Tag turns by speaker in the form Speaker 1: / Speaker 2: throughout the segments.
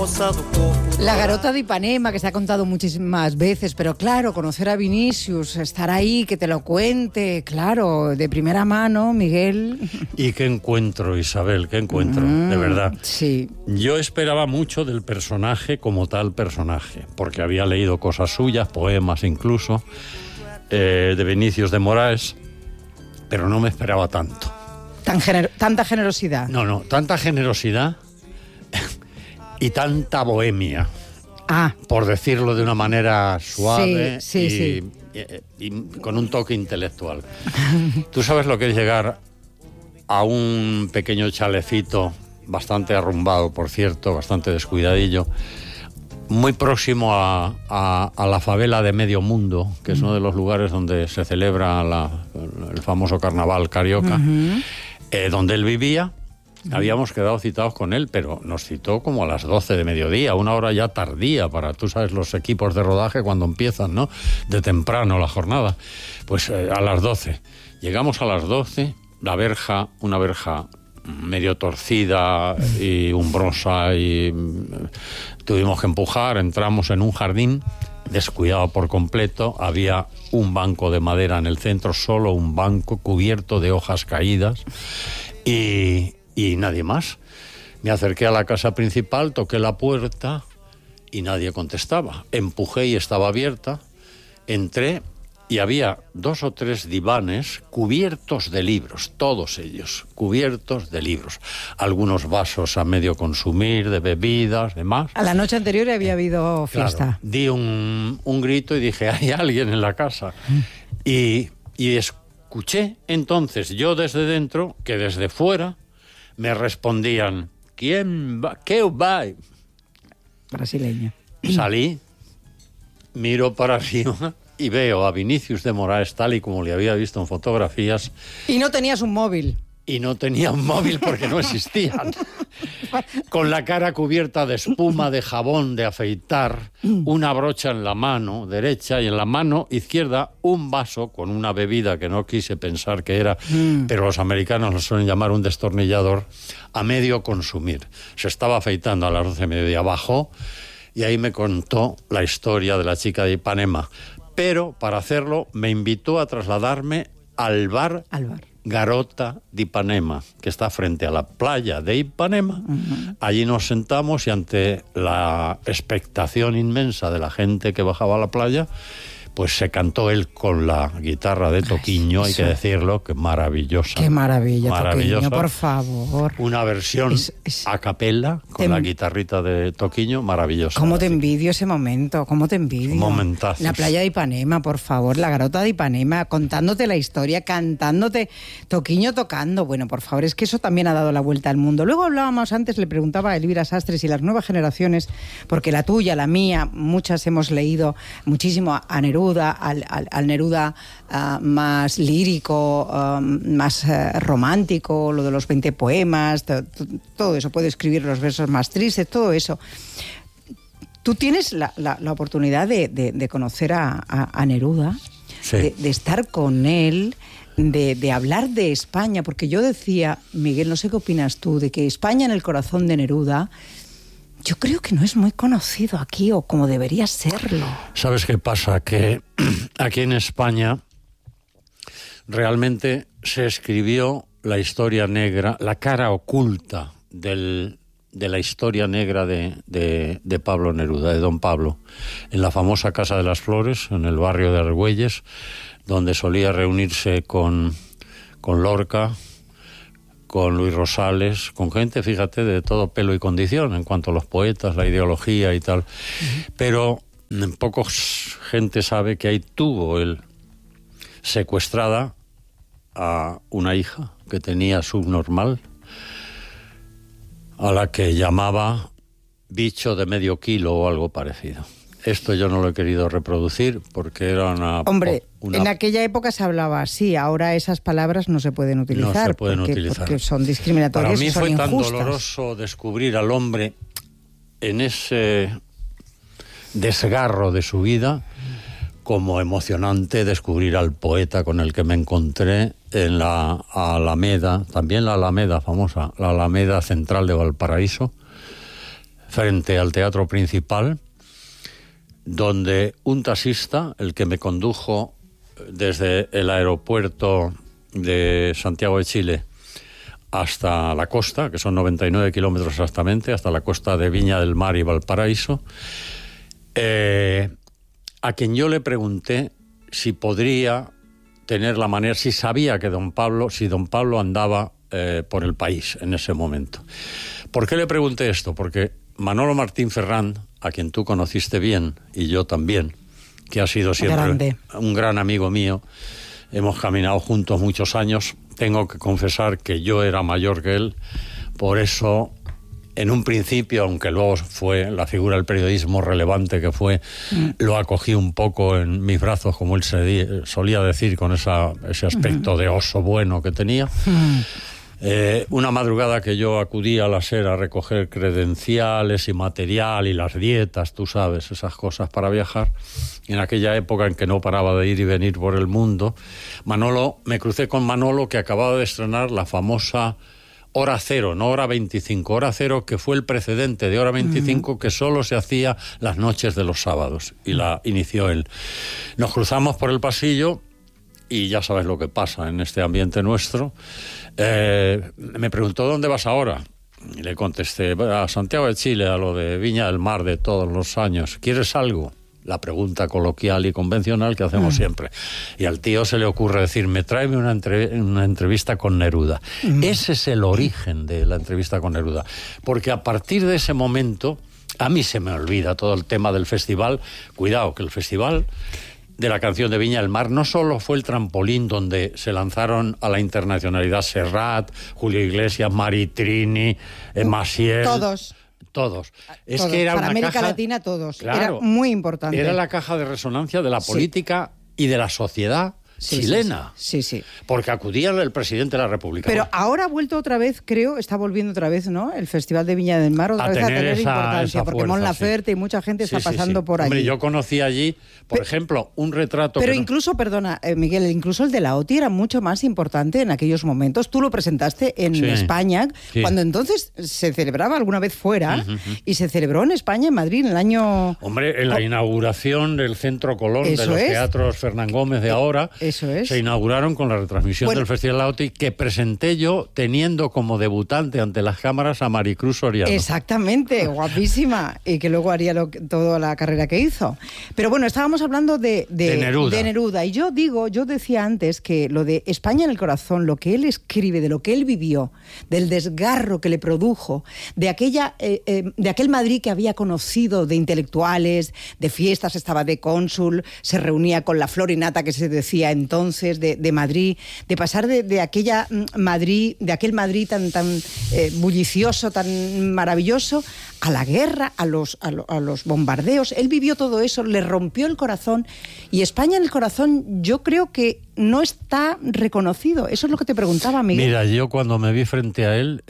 Speaker 1: La Garota de Ipanema, que se ha contado muchísimas veces, pero claro, conocer a Vinicius, estar ahí, que te lo cuente, claro, de primera mano, Miguel.
Speaker 2: Y qué encuentro, Isabel, qué encuentro, de verdad.
Speaker 1: Sí.
Speaker 2: Yo esperaba mucho del personaje como tal personaje, porque había leído cosas suyas, poemas incluso, de Vinicius de Moraes, pero no me esperaba tanto.
Speaker 1: Tanta generosidad.
Speaker 2: No, tanta generosidad y tanta bohemia. Por decirlo de una manera suave y con un toque intelectual. Tú sabes lo que es llegar a un pequeño chalecito, bastante arrumbado, por cierto, bastante descuidadillo, muy próximo a la favela de Medio Mundo, que es uno de los lugares donde se celebra el famoso carnaval carioca, donde él vivía. Habíamos quedado citados con él, pero nos citó como a las 12 de mediodía, una hora ya tardía para, tú sabes, los equipos de rodaje cuando empiezan, ¿no? De temprano la jornada. Pues a las 12. Llegamos a las 12, una verja medio torcida y umbrosa, y tuvimos que empujar, entramos en un jardín descuidado por completo, había un banco de madera en el centro, solo un banco cubierto de hojas caídas y nadie más. Me acerqué a la casa principal, toqué la puerta y nadie contestaba. Empujé y estaba abierta. Entré y había 2 o 3 divanes cubiertos de libros, todos ellos cubiertos de libros. Algunos vasos a medio consumir, de bebidas, demás.
Speaker 1: A la noche anterior había habido fiesta.
Speaker 2: Claro, di un grito y dije, hay alguien en la casa. Y escuché entonces yo desde dentro que desde fuera me respondían, ¿quién va? ¿Qué va?
Speaker 1: Brasileño.
Speaker 2: Salí, miro para arriba y veo a Vinicius de Moraes tal y como le había visto en fotografías.
Speaker 1: Y no tenías un móvil.
Speaker 2: Y no tenía un móvil porque no existían. Con la cara cubierta de espuma, de jabón, de afeitar, una brocha en la mano derecha y en la mano izquierda un vaso con una bebida que no quise pensar que era, pero los americanos lo suelen llamar un destornillador, a medio consumir. Se estaba afeitando a las 12 de mediodía, bajó y ahí me contó la historia de la chica de Ipanema. Pero para hacerlo me invitó a trasladarme al bar. Garota de Ipanema, que está frente a la playa de Ipanema. Allí nos sentamos y ante la expectación inmensa de la gente que bajaba a la playa, pues se cantó él con la guitarra de Toquinho, hay que decirlo, que maravillosa.
Speaker 1: Qué maravilla, Toquinho, por favor.
Speaker 2: Una versión a capella con la guitarrita de Toquinho, maravillosa.
Speaker 1: ¿Cómo te envidio ese momento? ¿Cómo te envidio?
Speaker 2: Momentazos.
Speaker 1: La playa de Ipanema, por favor, la Garota de Ipanema, contándote la historia, cantándote, Toquinho tocando. Bueno, por favor, es que eso también ha dado la vuelta al mundo. Luego hablábamos antes, le preguntaba a Elvira Sastre si las nuevas generaciones, porque la tuya, la mía, muchas hemos leído muchísimo a Neruda, al Neruda más lírico, más romántico, lo de los 20 poemas, todo eso, puede escribir los versos más tristes, todo eso. Tú tienes la oportunidad de conocer a Neruda,
Speaker 2: sí,
Speaker 1: de estar con él, de hablar de España, porque yo decía, Miguel, no sé qué opinas tú, de que España en el corazón de Neruda, yo creo que no es muy conocido aquí, o como debería serlo.
Speaker 2: ¿Sabes qué pasa? Que aquí en España realmente se escribió la historia negra, la cara oculta de la historia negra de Pablo Neruda, de don Pablo, en la famosa Casa de las Flores, en el barrio de Argüelles, donde solía reunirse con Lorca, con Luis Rosales, con gente, fíjate, de todo pelo y condición en cuanto a los poetas, la ideología y tal. Pero poca gente sabe que ahí tuvo él secuestrada a una hija que tenía subnormal, a la que llamaba bicho de medio kilo o algo parecido. Esto yo no lo he querido reproducir porque era una...
Speaker 1: Hombre, en aquella época se hablaba así, ahora esas palabras no se pueden utilizar.
Speaker 2: No se pueden utilizar.
Speaker 1: Porque son discriminatorias y son injustas.
Speaker 2: Para mí fue tan doloroso descubrir al hombre en ese desgarro de su vida, como emocionante descubrir al poeta con el que me encontré en la Alameda, también la Alameda famosa, la Alameda Central de Valparaíso, frente al Teatro Principal, donde un taxista, el que me condujo desde el aeropuerto de Santiago de Chile hasta la costa, que son 99 kilómetros exactamente, hasta la costa de Viña del Mar y Valparaíso, a quien yo le pregunté si podría tener la manera, si sabía que don Pablo andaba por el país en ese momento. ¿Por qué le pregunté esto? Porque Manolo Martín Ferrán, a quien tú conociste bien, y yo también, que ha sido siempre un gran amigo mío, hemos caminado juntos muchos años. Tengo que confesar que yo era mayor que él, por eso, en un principio, aunque luego fue la figura del periodismo relevante que fue, lo acogí un poco en mis brazos, como él solía decir, con ese aspecto de oso bueno que tenía. Una madrugada que yo acudí a la SER a recoger credenciales y material y las dietas, tú sabes, esas cosas para viajar, en aquella época en que no paraba de ir y venir por el mundo, me crucé con Manolo, que acababa de estrenar la famosa Hora Cero, no Hora 25, Hora Cero, que fue el precedente de Hora 25, que solo se hacía las noches de los sábados, y la inició él. Nos cruzamos por el pasillo y ya sabes lo que pasa en este ambiente nuestro. Me preguntó: ¿dónde vas ahora? Y le contesté: a Santiago de Chile, a lo de Viña del Mar de todos los años. ¿Quieres algo? La coloquial y convencional que hacemos siempre. Y al tío se le ocurre decirme: tráeme una entrevista con Neruda. Ese es el origen de la entrevista con Neruda. Porque a partir de ese momento, a mí se me olvida todo el tema del festival. Cuidado, que el festival de la canción de Viña del Mar no solo fue el trampolín donde se lanzaron a la internacionalidad Serrat, Julio Iglesias, Maritrini, Maciel. Todos. Es que era
Speaker 1: para
Speaker 2: una
Speaker 1: América
Speaker 2: caja,
Speaker 1: Latina todos.
Speaker 2: Claro,
Speaker 1: era muy importante.
Speaker 2: Era la caja de resonancia de la política y de la sociedad chilena.
Speaker 1: Sí.
Speaker 2: Porque acudía el presidente de la República.
Speaker 1: Pero ahora ha vuelto otra vez, creo, está volviendo otra vez, ¿no? El Festival de Viña del Mar otra vez a tener importancia, porque Mon Laferte y mucha gente está pasando por allí.
Speaker 2: Hombre, yo conocí allí, por ejemplo, un retrato...
Speaker 1: Pero incluso, perdona, Miguel, incluso el de la OTI era mucho más importante en aquellos momentos. Tú lo presentaste en España, cuando entonces se celebraba alguna vez fuera, y se celebró en España, en Madrid, en el año...
Speaker 2: Hombre, en la inauguración del Centro Colón, de los teatros Fernán Gómez de ahora...
Speaker 1: Eso es.
Speaker 2: Se inauguraron con la retransmisión del Festival de la OTI, que presenté yo teniendo como debutante ante las cámaras a Maricruz Soriano.
Speaker 1: Exactamente, guapísima, y que luego haría toda la carrera que hizo. Pero bueno, estábamos hablando de Neruda. Y yo decía antes que lo de España en el corazón, lo que él escribe, de lo que él vivió, del desgarro que le produjo, de aquel Madrid que había conocido, de intelectuales, de fiestas, estaba de cónsul, se reunía con la florinata que se decía entonces, de Madrid, de pasar de aquella Madrid, de aquel Madrid tan bullicioso, tan maravilloso, a la guerra, a los bombardeos. Él vivió todo eso, le rompió el corazón, y España en el corazón yo creo que no está reconocido. Eso es lo que te preguntaba, Miguel.
Speaker 2: Mira, yo cuando me vi frente a él,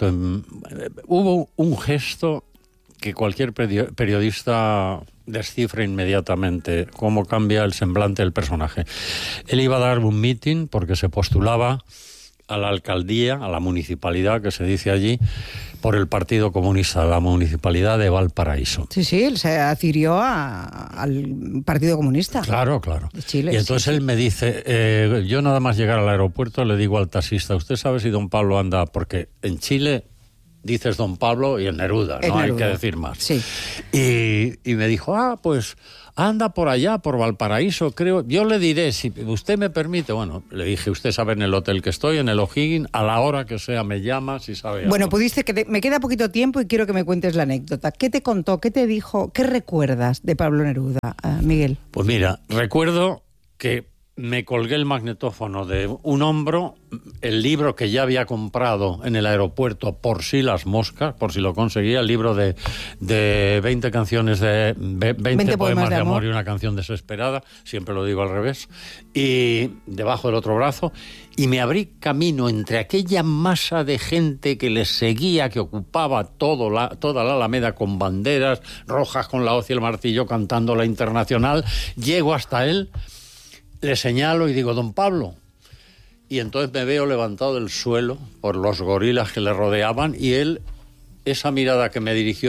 Speaker 2: hubo un gesto que cualquier periodista descifra inmediatamente cómo cambia el semblante del personaje. Él iba a dar un mitin porque se postulaba a la alcaldía, a la municipalidad que se dice allí, por el Partido Comunista, la municipalidad de Valparaíso.
Speaker 1: Sí, él se adhirió al Partido Comunista.
Speaker 2: Claro.
Speaker 1: De Chile,
Speaker 2: y entonces él me dice, yo nada más llegar al aeropuerto le digo al taxista: ¿usted sabe si don Pablo anda? Porque en Chile dices don Pablo y en Neruda, no hay que decir más.
Speaker 1: Sí.
Speaker 2: Y me dijo: pues anda por allá, por Valparaíso, creo. Yo le diré, si usted me permite. Bueno, le dije: usted sabe en el hotel que estoy, en el O'Higgins, a la hora que sea me llama, si sabe.
Speaker 1: Bueno, me queda poquito tiempo y quiero que me cuentes la anécdota. ¿Qué te contó? ¿Qué te dijo? ¿Qué recuerdas de Pablo Neruda, Miguel?
Speaker 2: Pues mira, recuerdo que me colgué el magnetófono de un hombro, el libro que ya había comprado en el aeropuerto por si las moscas, por si lo conseguía, el libro de 20 canciones de 20 poemas de amor y una canción desesperada, siempre lo digo al revés, y debajo del otro brazo, y me abrí camino entre aquella masa de gente que les seguía, que ocupaba toda la Alameda con banderas rojas, con la hoz y el martillo, cantando la Internacional. Llego hasta él, le señalo y digo: don Pablo. Y entonces me veo levantado del suelo por los gorilas que le rodeaban, y él, esa mirada que me dirigió,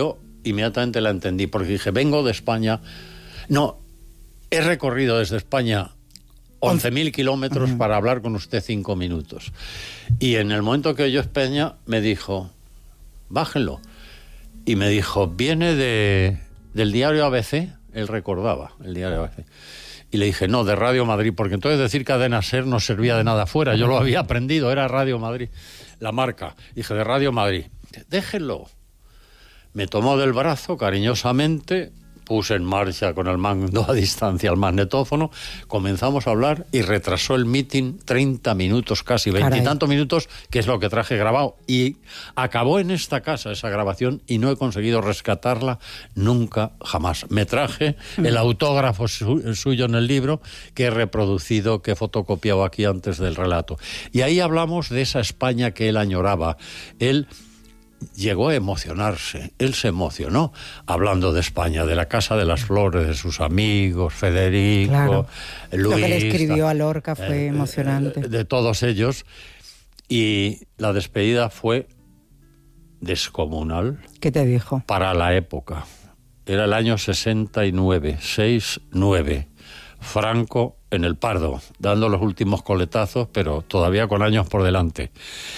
Speaker 2: inmediatamente la entendí, porque dije, vengo de España. No, he recorrido desde España 11.000 kilómetros para hablar con usted 5 minutos. Y en el momento que oyó España, me dijo, bájenlo. Y me dijo, viene del diario ABC. Él recordaba el diario ABC. Y le dije, no, de Radio Madrid, porque entonces decir Cadena SER no servía de nada afuera. Yo lo había aprendido, era Radio Madrid, la marca. Dije, de Radio Madrid. Déjenlo. Me tomó del brazo cariñosamente, puse en marcha con el mando a distancia el magnetófono, comenzamos a hablar y retrasó el meeting 30 minutos, casi 20 y tantos minutos, que es lo que traje grabado. Y acabó en esta casa esa grabación y no he conseguido rescatarla nunca, jamás. Me traje el autógrafo suyo en el libro que he reproducido, que he fotocopiado aquí antes del relato. Y ahí hablamos de esa España que él añoraba. Él llegó a emocionarse, él se emocionó hablando de España, de la Casa de las Flores, de sus amigos, Federico,
Speaker 1: claro.
Speaker 2: Luis.
Speaker 1: Lo que le escribió a Lorca fue emocionante.
Speaker 2: De todos ellos. Y la despedida fue descomunal.
Speaker 1: ¿Qué te dijo?
Speaker 2: Para la época. Era el año 69, 6-9. Franco en el Pardo, dando los últimos coletazos, pero todavía con años por delante.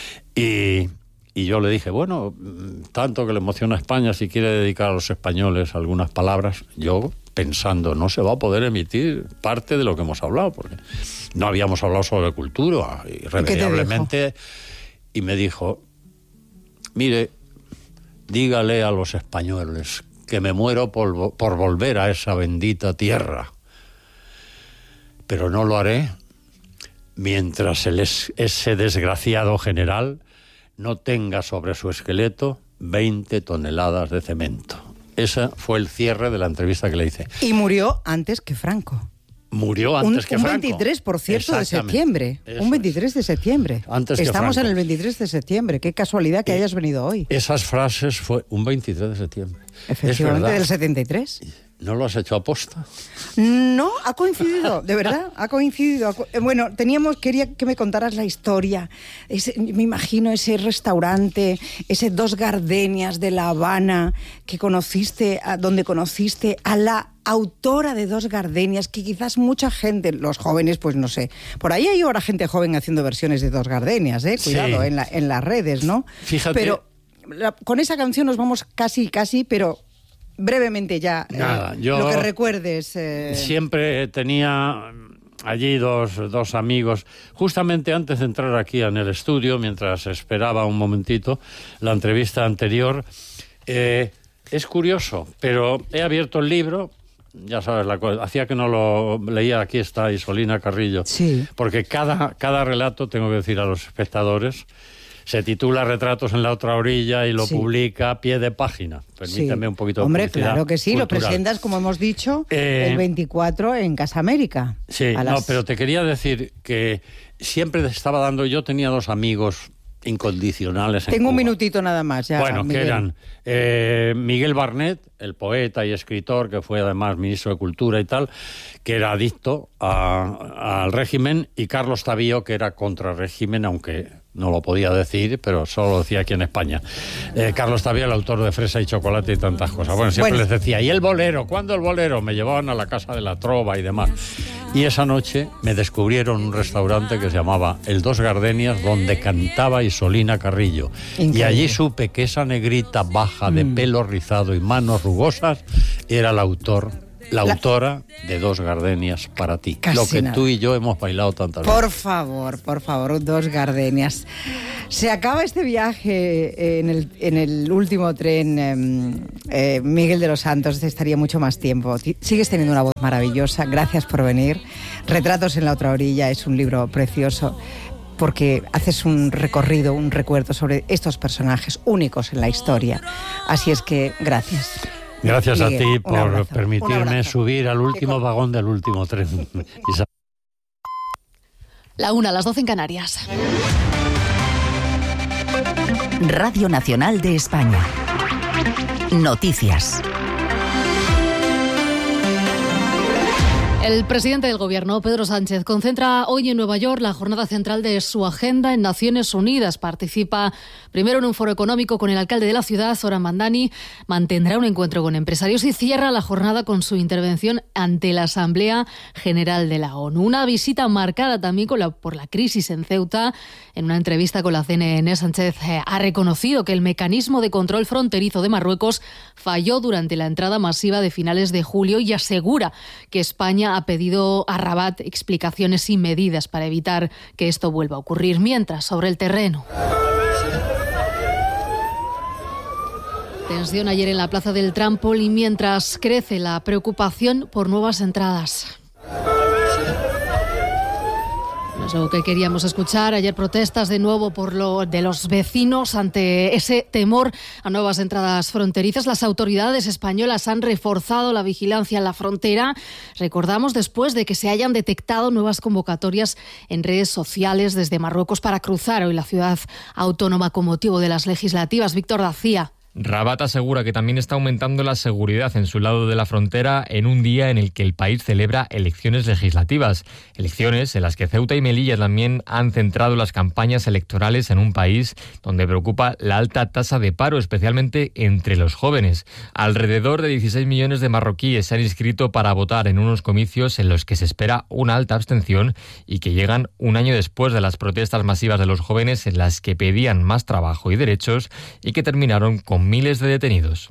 Speaker 2: Y yo le dije, bueno, tanto que le emociona a España, si quiere dedicar a los españoles algunas palabras, yo pensando, no se va a poder emitir parte de lo que hemos hablado, porque no habíamos hablado sobre cultura, irremediablemente. Y me dijo, mire, dígale a los españoles que me muero por volver a esa bendita tierra, pero no lo haré mientras ese desgraciado general no tenga sobre su esqueleto 20 toneladas de cemento. Ese fue el cierre de la entrevista que le hice.
Speaker 1: Y murió antes que Franco.
Speaker 2: Murió antes que Franco.
Speaker 1: Un 23, por cierto, de septiembre. Un 23 de septiembre.
Speaker 2: Antes
Speaker 1: Estamos
Speaker 2: que
Speaker 1: en el 23 de septiembre. Qué casualidad que hayas venido hoy.
Speaker 2: Esas frases fue un 23 de septiembre.
Speaker 1: Efectivamente, del 73.
Speaker 2: ¿No lo has hecho aposta?
Speaker 1: No, ha coincidido, de verdad, ha coincidido. Bueno, quería que me contaras la historia. Me imagino ese restaurante, ese Dos Gardenias de La Habana, donde conociste a la autora de Dos Gardenias, que quizás mucha gente, los jóvenes, pues no sé, por ahí hay ahora gente joven haciendo versiones de Dos Gardenias, cuidado, sí. en las redes, ¿no?
Speaker 2: Fíjate.
Speaker 1: Pero con esa canción nos vamos casi, pero brevemente ya,
Speaker 2: nada, yo
Speaker 1: lo que recuerdes.
Speaker 2: Siempre tenía allí dos amigos, justamente antes de entrar aquí en el estudio, mientras esperaba un momentito la entrevista anterior. Es curioso, pero he abierto el libro, ya sabes, hacía que no lo leía, aquí está Isolina Carrillo,
Speaker 1: sí.
Speaker 2: Porque cada relato, tengo que decir a los espectadores, se titula Retratos en la otra orilla y lo publica a pie de página. Permíteme un poquito de
Speaker 1: Hombre,
Speaker 2: publicidad
Speaker 1: claro que sí,
Speaker 2: cultural.
Speaker 1: Lo presentas, como hemos dicho, el 24 en Casa América.
Speaker 2: Sí, pero te quería decir que siempre estaba dando, yo tenía 2 amigos incondicionales en
Speaker 1: Tengo
Speaker 2: Cuba.
Speaker 1: Un minutito nada más. Ya,
Speaker 2: bueno,
Speaker 1: Miguel.
Speaker 2: que eran Miguel Barnet, el poeta y escritor, que fue además ministro de Cultura y tal, que era adicto al régimen, y Carlos Tavío, que era contra régimen, aunque no lo podía decir, pero solo lo decía aquí en España. Carlos Tavío, el autor de Fresa y Chocolate y tantas cosas. Bueno, siempre les decía, ¿y el bolero? ¿Cuándo el bolero? Me llevaban a la Casa de la Trova y demás. Y esa noche me descubrieron un restaurante que se llamaba El Dos Gardenias, donde cantaba Isolina Carrillo. Increíble. Y allí supe que esa negrita baja de pelo rizado y manos rugosas era la autora de Dos Gardenias para ti.
Speaker 1: Casi
Speaker 2: lo que
Speaker 1: nada.
Speaker 2: Tú y yo hemos bailado tantas veces.
Speaker 1: Por favor, Dos Gardenias. Se acaba este viaje en el último tren, Miguel de los Santos, estaría mucho más tiempo. Sigues teniendo una voz maravillosa, gracias por venir. Retratos en la otra orilla es un libro precioso, porque haces un recorrido, un recuerdo sobre estos personajes únicos en la historia. Así es que, gracias.
Speaker 2: Gracias
Speaker 1: Miguel,
Speaker 2: a ti por permitirme subir al último vagón del último tren.
Speaker 3: La 1, las 12 en Canarias.
Speaker 4: Radio Nacional de España. Noticias.
Speaker 3: El presidente del Gobierno, Pedro Sánchez, concentra hoy en Nueva York la jornada central de su agenda en Naciones Unidas. Participa primero en un foro económico con el alcalde de la ciudad, Zoran Mandani. Mantendrá un encuentro con empresarios y cierra la jornada con su intervención ante la Asamblea General de la ONU. Una visita marcada también por la crisis en Ceuta. En una entrevista con la CNN, Sánchez ha reconocido que el mecanismo de control fronterizo de Marruecos falló durante la entrada masiva de finales de julio y asegura que España ha pedido a Rabat explicaciones y medidas para evitar que esto vuelva a ocurrir. Mientras, sobre el terreno. Tensión ayer en la plaza del Trampol, mientras crece la preocupación por nuevas entradas. Eso que queríamos escuchar. Ayer protestas de nuevo de los vecinos ante ese temor a nuevas entradas fronterizas. Las autoridades españolas han reforzado la vigilancia en la frontera. Recordamos, después de que se hayan detectado nuevas convocatorias en redes sociales desde Marruecos para cruzar hoy la ciudad autónoma con motivo de las legislativas. Víctor García.
Speaker 5: Rabat asegura que también está aumentando la seguridad en su lado de la frontera en un día en el que el país celebra elecciones legislativas. Elecciones en las que Ceuta y Melilla también han centrado las campañas electorales en un país donde preocupa la alta tasa de paro, especialmente entre los jóvenes. Alrededor de 16 millones de marroquíes se han inscrito para votar en unos comicios en los que se espera una alta abstención y que llegan un año después de las protestas masivas de los jóvenes en las que pedían más trabajo y derechos y que terminaron con miles de detenidos.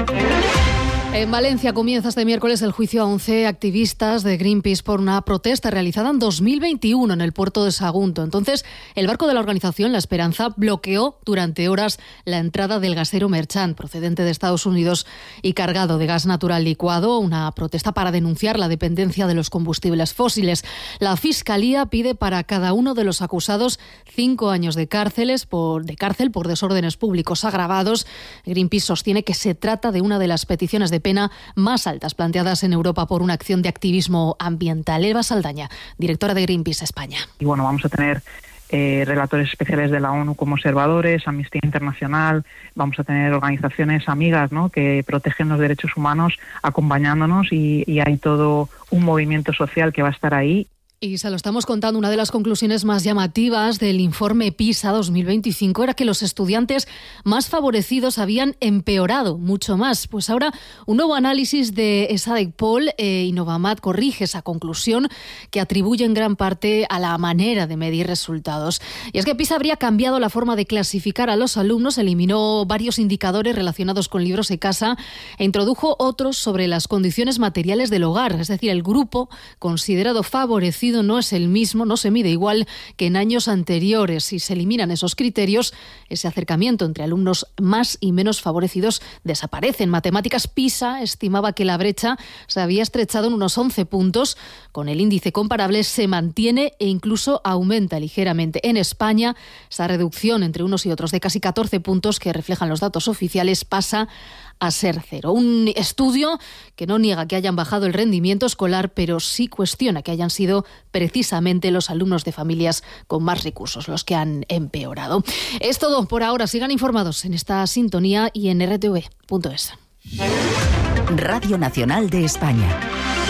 Speaker 3: En Valencia comienza este miércoles el juicio a 11 activistas de Greenpeace por una protesta realizada en 2021 en el puerto de Sagunto. Entonces, el barco de la organización La Esperanza bloqueó durante horas la entrada del gasero Merchant, procedente de Estados Unidos y cargado de gas natural licuado, una protesta para denunciar la dependencia de los combustibles fósiles. La Fiscalía pide para cada uno de los acusados 5 años de cárcel por desórdenes públicos agravados. Greenpeace sostiene que se trata de una de las peticiones de pena más altas planteadas en Europa por una acción de activismo ambiental. Eva Saldaña, directora de Greenpeace España.
Speaker 6: Y bueno, vamos a tener relatores especiales de la ONU como observadores, Amnistía Internacional, vamos a tener organizaciones amigas, ¿no?, que protegen los derechos humanos acompañándonos y hay todo un movimiento social que va a estar ahí.
Speaker 3: Y se lo estamos contando, una de las conclusiones más llamativas del informe PISA 2025 era que los estudiantes más favorecidos habían empeorado mucho más. Pues ahora un nuevo análisis de ESADEC-POL y Novamat corrige esa conclusión que atribuye en gran parte a la manera de medir resultados. Y es que PISA habría cambiado la forma de clasificar a los alumnos, eliminó varios indicadores relacionados con libros y casa e introdujo otros sobre las condiciones materiales del hogar. Es decir, el grupo considerado favorecido no es el mismo, no se mide igual que en años anteriores. Si se eliminan esos criterios, ese acercamiento entre alumnos más y menos favorecidos desaparece. En matemáticas, PISA estimaba que la brecha se había estrechado en unos 11 puntos. Con el índice comparable se mantiene e incluso aumenta ligeramente. En España, esa reducción entre unos y otros de casi 14 puntos que reflejan los datos oficiales pasa a ser cero. Un estudio que no niega que hayan bajado el rendimiento escolar, pero sí cuestiona que hayan sido precisamente los alumnos de familias con más recursos los que han empeorado. Es todo por ahora. Sigan informados en esta sintonía y en rtv.es.
Speaker 4: Radio Nacional de España.